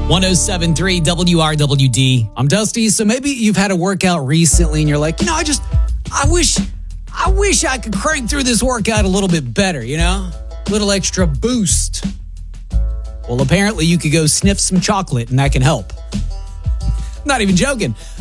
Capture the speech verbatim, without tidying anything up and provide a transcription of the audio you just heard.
one oh seven point three W R W D. I'm Dusty. So maybe you've had a workout recently and you're like, you know, I just, I wish, I wish I could crank through this workout a little bit better, you know? A little extra boost. Well, apparently you could go sniff some chocolate and that can help. Not even joking.